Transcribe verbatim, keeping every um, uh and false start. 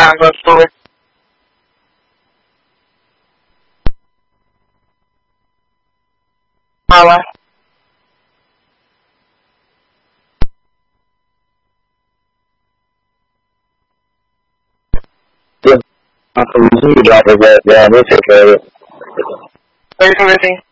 down, go forward. Marla. Yeah. I'm from the drop of that. Yeah, we'll take care of it. Where's everything?